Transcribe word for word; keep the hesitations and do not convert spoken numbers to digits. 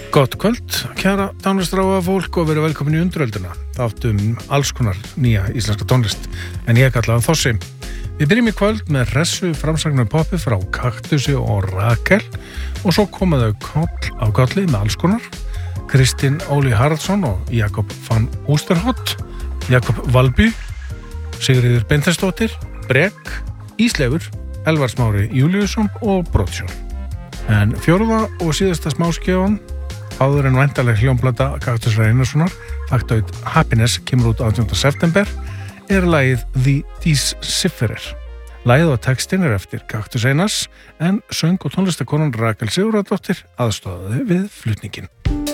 Gott kvöld, kæra tónlistráa fólk og verið velkomin í Undurölduna. Þáttum alls konar nýja íslenska tónlist, en ég kallaði Þossi. Við byrjum í kvöld með hressu framsagnar poppi frá Kaktusi og Rakel og svo koma þau koll á kolli með alls konar. Kristinn Óli Haraldsson og Jakob van Oosterhout, Jakob Valby, Sigríður Beinþeinsdóttir, Brek, Ísleifur, Elvar Smári Júlíusson og Brotsjón. En fjórða og síðasta smáskjafan áður en væntaleg hljómplata Kaktusar Einarssonar, Factoid Happiness, kemur út átjánda september, er lagið The Decipherer. Lagið og textin er eftir Kaktus Einars, en söng og tónlistakonan Rakel Sigurðardóttir aðstoðaði við flutningin.